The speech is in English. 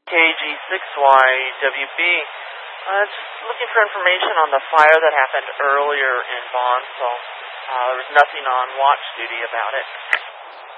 KG6YWB. Just looking for information on the fire that happened earlier in Bonsall. There was nothing on watch duty about it.